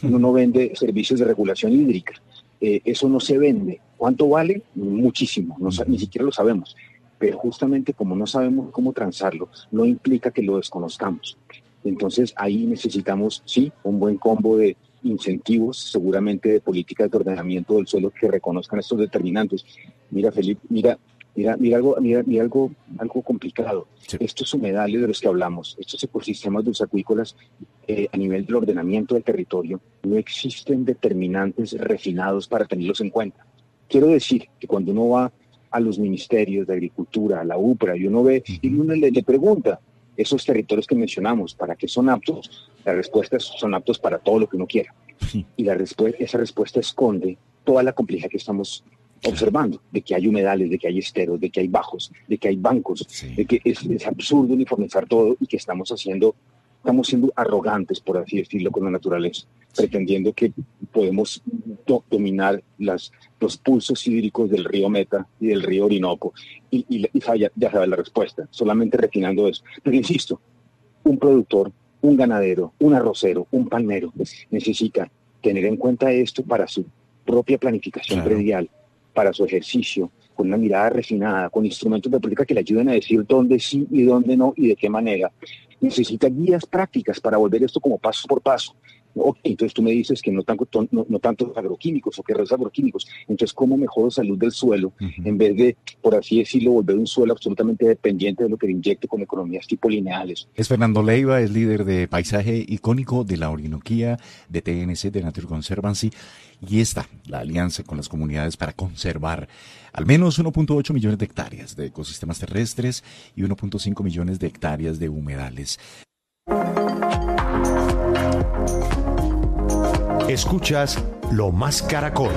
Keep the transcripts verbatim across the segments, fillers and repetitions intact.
uno no vende servicios de regulación hídrica. Eh, eso no se vende. ¿Cuánto vale? Muchísimo, no, ni siquiera lo sabemos. Pero justamente como no sabemos cómo transarlo, no implica que lo desconozcamos. Entonces ahí necesitamos, sí, un buen combo de incentivos, seguramente de políticas de ordenamiento del suelo que reconozcan estos determinantes. Mira, Felipe, mira, mira, mira algo, mira, mira algo, algo complicado. Sí. Estos humedales de los que hablamos, estos ecosistemas dulceacuícolas, eh, a nivel del ordenamiento del territorio, no existen determinantes refinados para tenerlos en cuenta. Quiero decir que cuando uno va a los ministerios de Agricultura, a la UPRA, y uno ve, y uno le, le pregunta, esos territorios que mencionamos, ¿para qué son aptos? La respuesta es, son aptos para todo lo que uno quiera. Sí. Y la respu- esa respuesta esconde toda la complejidad que estamos observando, de que hay humedales, de que hay esteros, de que hay bajos, de que hay bancos, sí. de que es, es absurdo uniformizar todo y que estamos haciendo, estamos siendo arrogantes, por así decirlo, con la naturaleza, sí. pretendiendo que podemos do- dominar las, los pulsos hídricos del río Meta y del río Orinoco. Y, y, y ya, ya sabe la respuesta, solamente refinando eso. Pero insisto, un productor, un ganadero, un arrocero, un palmero necesita tener en cuenta esto para su propia planificación claro. predial, para su ejercicio, con una mirada refinada, con instrumentos de política que le ayuden a decir dónde sí y dónde no y de qué manera. Necesita guías prácticas para volver esto como paso por paso. Ok, entonces tú me dices que no, tanto, no, no tantos agroquímicos o que redes agroquímicos. Entonces, ¿cómo mejoro salud del suelo? Uh-huh. En vez de, por así decirlo, volver un suelo absolutamente dependiente de lo que le inyecte con economías tipo lineales. Es Fernando Leiva, es líder de paisaje icónico de la Orinoquía, de T N C, de Nature Conservancy, y esta, la alianza con las comunidades para conservar al menos uno punto ocho millones de hectáreas de ecosistemas terrestres y uno punto cinco millones de hectáreas de humedales. Escuchas Lo Más Caracol.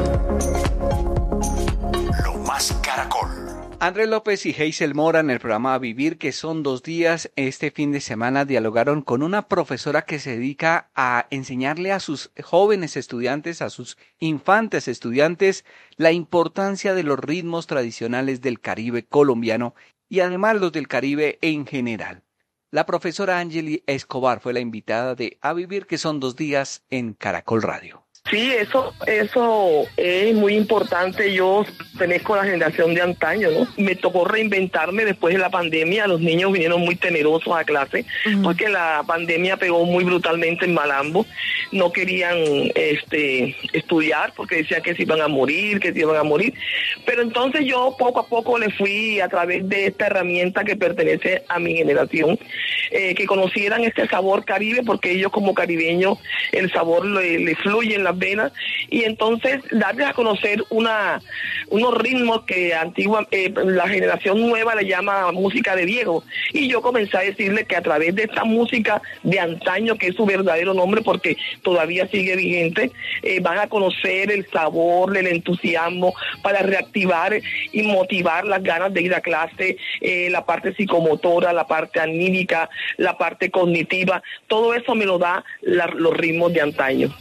Lo Más Caracol. Andrés López y Hazel Mora en el programa Vivir, que son dos días, este fin de semana dialogaron con una profesora que se dedica a enseñarle a sus jóvenes estudiantes, a sus infantes estudiantes, la importancia de los ritmos tradicionales del Caribe colombiano y además los del Caribe en general. La profesora Angeli Escobar fue la invitada de A Vivir, que son dos días en Caracol Radio. Sí, eso, eso es muy importante. Yo pertenezco a la generación de antaño, ¿no? Me tocó reinventarme después de la pandemia. Los niños vinieron muy temerosos a clase, uh-huh. porque la pandemia pegó muy brutalmente en Malambo. No querían este, estudiar porque decían que se iban a morir, que se iban a morir. Pero entonces yo poco a poco le fui a través de esta herramienta que pertenece a mi generación, eh, que conocieran este sabor caribe, porque ellos como caribeños el sabor le, le fluye en las venas, y entonces darles a conocer una unos ritmos que antigua eh, la generación nueva le llama música de viejo, y yo comencé a decirles que a través de esta música de antaño, que es su verdadero nombre porque todavía sigue vigente, eh, van a conocer el sabor, el entusiasmo para reactivar y motivar las ganas de ir a clase, eh, la parte psicomotora, la parte anímica, la parte cognitiva, todo eso me lo da la, los ritmos de antaño.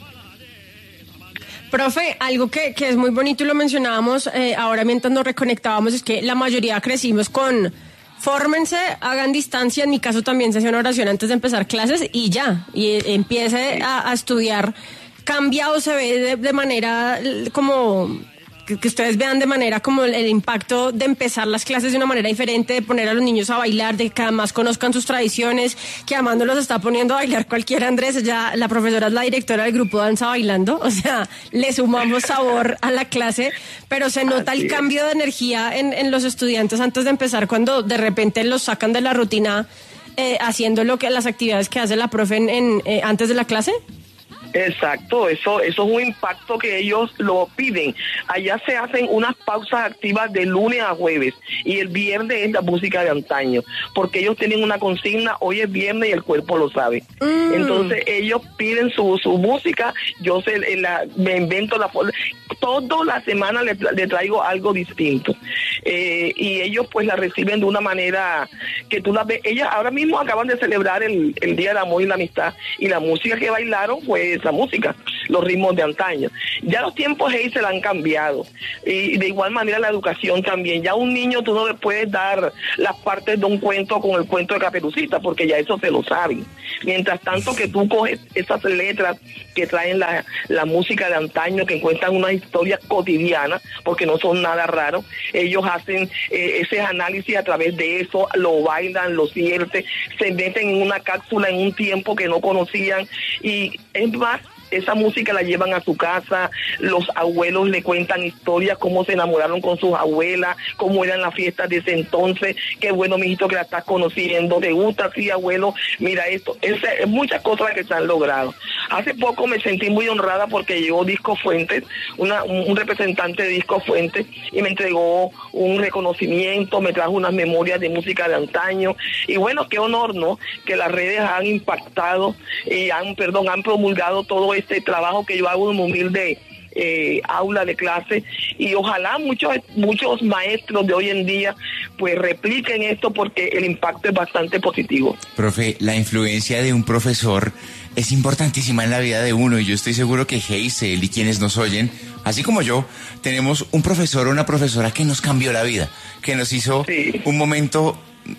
Profe, algo que, que es muy bonito y lo mencionábamos eh, ahora mientras nos reconectábamos, es que la mayoría crecimos con fórmense, hagan distancia, en mi caso también se hace una oración antes de empezar clases y ya, y eh, empiece a, a estudiar. ¿Cambia o se ve de, de manera como... Que, que ustedes vean de manera como el, el impacto de empezar las clases de una manera diferente, de poner a los niños a bailar, de que además conozcan sus tradiciones, que además no los está poniendo a bailar cualquiera? Andrés, ya la profesora es la directora del grupo Danza Bailando, o sea, le sumamos sabor a la clase, pero se nota el cambio de energía en, en los estudiantes antes de empezar, cuando de repente los sacan de la rutina eh, haciendo lo que las actividades que hace la profe en, en, eh, antes de la clase. Exacto, eso eso es un impacto que ellos lo piden. Allá se hacen unas pausas activas de lunes a jueves y el viernes es la música de antaño, porque ellos tienen una consigna, hoy es viernes y el cuerpo lo sabe. Mm. Entonces ellos piden su su música, yo se, la, me invento la toda la semana le, le traigo algo distinto, eh, y ellos pues la reciben de una manera que tú la ves. Ellas ahora mismo acaban de celebrar el, el Día del Amor y la Amistad, y la música que bailaron fue esa música, los ritmos de antaño. Ya los tiempos Hazel han cambiado, y de igual manera la educación también. Ya a un niño tú no le puedes dar las partes de un cuento con el cuento de Caperucita, porque ya eso se lo saben. Mientras tanto que tú coges esas letras que traen la, la música de antaño, que cuentan unas historias cotidianas, porque no son nada raros, ellos hacen eh, ese análisis a través de eso, lo bailan, lo sienten, se meten en una cápsula en un tiempo que no conocían, y es más, esa música la llevan a su casa, los abuelos le cuentan historias, cómo se enamoraron con sus abuelas, cómo eran las fiestas de ese entonces, qué bueno, mijito, que la estás conociendo, ¿te gusta? Sí, abuelo, mira esto, es, es muchas cosas que se han logrado. Hace poco me sentí muy honrada porque llegó Disco Fuentes, una, un, un representante de Disco Fuentes, y me entregó un reconocimiento, me trajo unas memorias de música de antaño, y bueno, qué honor, ¿no?, que las redes han impactado y han, perdón, han promulgado todo este trabajo que yo hago en un humilde eh, aula de clase, y ojalá muchos muchos maestros de hoy en día pues repliquen esto, porque el impacto es bastante positivo. Profe, la influencia de un profesor es importantísima en la vida de uno, y yo estoy seguro que Hazel y quienes nos oyen, así como yo, tenemos un profesor o una profesora que nos cambió la vida, que nos hizo sí. un momento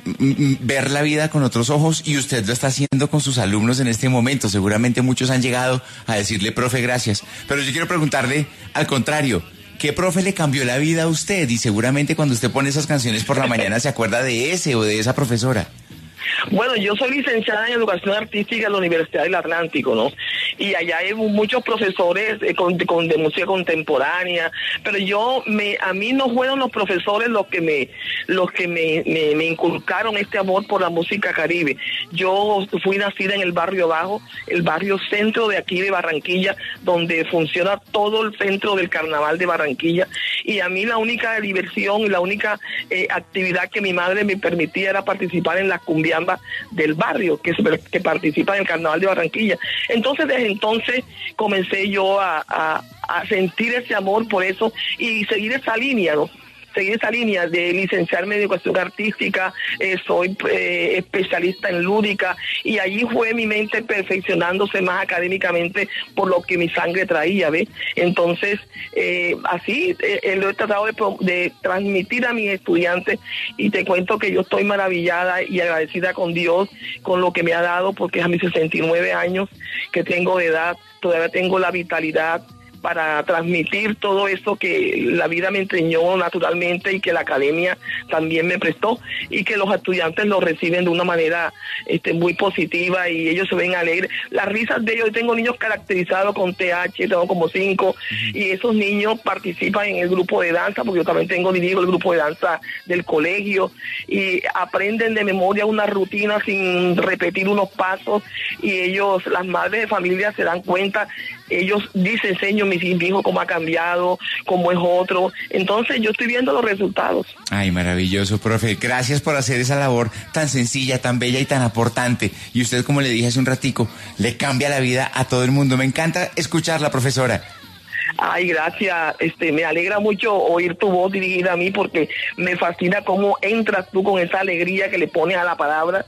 ver la vida con otros ojos, y usted lo está haciendo con sus alumnos en este momento. Seguramente muchos han llegado a decirle, profe, gracias, pero yo quiero preguntarle al contrario, ¿qué profe le cambió la vida a usted? Y seguramente cuando usted pone esas canciones por la mañana se acuerda de ese o de esa profesora. Bueno, yo soy licenciada en Educación Artística en la Universidad del Atlántico, ¿no? Y allá hay muchos profesores eh, con, con, de música contemporánea, pero yo, me, a mí no fueron los profesores los que me los que me, me, me inculcaron este amor por la música caribe. Yo fui nacida en el barrio Bajo, el barrio centro de aquí de Barranquilla, donde funciona todo el centro del carnaval de Barranquilla, y a mí la única diversión y la única eh, actividad que mi madre me permitía era participar en las cumbiambas del barrio, que, que participa en el carnaval de Barranquilla. Entonces, desde entonces comencé yo a, a, a sentir ese amor por eso y seguir esa línea, ¿no? Seguir esa línea de licenciarme en educación artística, eh, soy eh, especialista en lúdica, y allí fue mi mente perfeccionándose más académicamente por lo que mi sangre traía, ¿ves? Entonces, eh, así eh, lo he tratado de, de transmitir a mis estudiantes, y te cuento que yo estoy maravillada y agradecida con Dios, con lo que me ha dado, porque a mis sesenta y nueve años que tengo de edad, todavía tengo la vitalidad para transmitir todo eso que la vida me enseñó naturalmente, y que la academia también me prestó, y que los estudiantes lo reciben de una manera este, muy positiva, y ellos se ven alegres. Las risas de ellos, yo tengo niños caracterizados con T H, tengo como cinco, y esos niños participan en el grupo de danza, porque yo también tengo, dirijo el grupo de danza del colegio, y aprenden de memoria una rutina sin repetir unos pasos, y ellos, las madres de familia, se dan cuenta. Ellos dicen, señor, mi hijo cómo ha cambiado, cómo es otro. Entonces yo estoy viendo los resultados. Ay, maravilloso, profe. Gracias por hacer esa labor tan sencilla, tan bella y tan aportante. Y usted, como le dije hace un ratico, le cambia la vida a todo el mundo. Me encanta escucharla, profesora. Ay, gracias, este, me alegra mucho oír tu voz dirigida a mí, porque me fascina cómo entras tú con esa alegría que le pones a la palabra,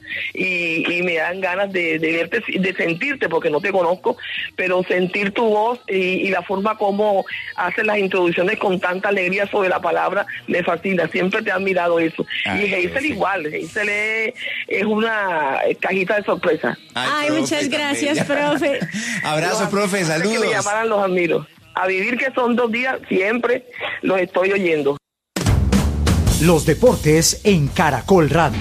y, y me dan ganas de, de verte, de sentirte, porque no te conozco, pero sentir tu voz y, y la forma como haces las introducciones con tanta alegría sobre la palabra, me fascina, siempre te he admirado eso. Ay, y Hazel igual, Hazel es, es una cajita de sorpresa. Ay, Ay profe, muchas gracias, profe. Abrazo, profe, saludos. Que me llamaran, los admiro. A vivir que son dos días, siempre los estoy oyendo. Los deportes en Caracol Radio.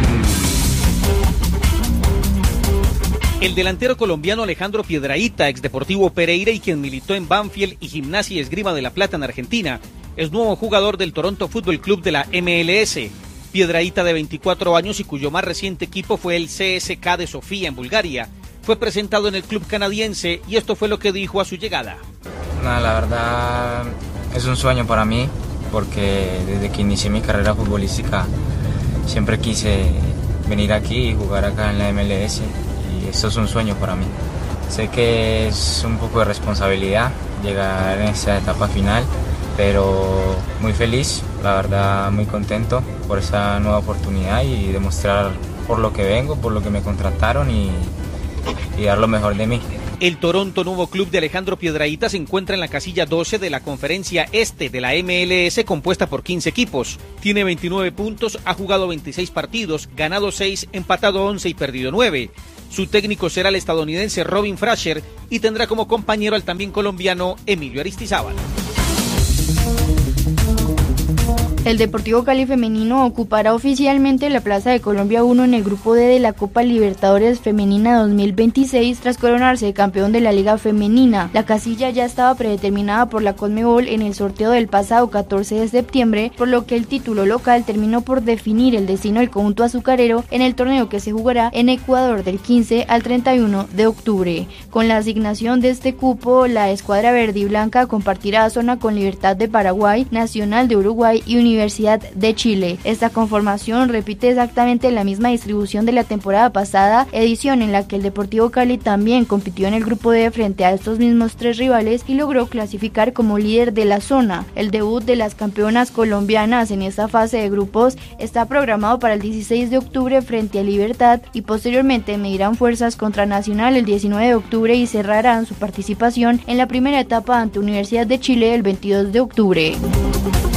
El delantero colombiano Alejandro Piedrahita, ex Deportivo Pereira y quien militó en Banfield y Gimnasia y Esgrima de la Plata en Argentina, es nuevo jugador del Toronto Fútbol Club de la M L S. Piedrahita, de veinticuatro años y cuyo más reciente equipo fue el C S K de Sofía en Bulgaria, fue presentado en el club canadiense, y esto fue lo que dijo a su llegada. No, la verdad es un sueño para mí, porque desde que inicié mi carrera futbolística siempre quise venir aquí y jugar acá en la M L S, y esto es un sueño para mí. Sé que es un poco de responsabilidad llegar en esta etapa final, pero muy feliz, la verdad muy contento por esa nueva oportunidad y demostrar por lo que vengo, por lo que me contrataron, y, y dar lo mejor de mí. El Toronto Nuevo Club de Alejandro Piedrahíta se encuentra en la casilla doce de la conferencia este de la M L S, compuesta por quince equipos. Tiene veintinueve puntos, ha jugado veintiséis partidos, ganado seis, empatado once y perdido nueve. Su técnico será el estadounidense Robin Fraser y tendrá como compañero al también colombiano Emilio Aristizábal. El Deportivo Cali femenino ocupará oficialmente la Plaza de Colombia uno en el Grupo D de la Copa Libertadores Femenina dos mil veintiséis tras coronarse campeón de la Liga Femenina. La casilla ya estaba predeterminada por la Conmebol en el sorteo del pasado catorce de septiembre, por lo que el título local terminó por definir el destino del conjunto azucarero en el torneo que se jugará en Ecuador del quince al treinta y uno de octubre. Con la asignación de este cupo, la escuadra verde y blanca compartirá zona con Libertad de Paraguay, Nacional de Uruguay y Universidad de Chile. Esta conformación repite exactamente la misma distribución de la temporada pasada, edición en la que el Deportivo Cali también compitió en el grupo D frente a estos mismos tres rivales y logró clasificar como líder de la zona. El debut de las campeonas colombianas en esta fase de grupos está programado para el dieciséis de octubre frente a Libertad y posteriormente medirán fuerzas contra Nacional el diecinueve de octubre y cerrarán su participación en la primera etapa ante Universidad de Chile el veintidós de octubre.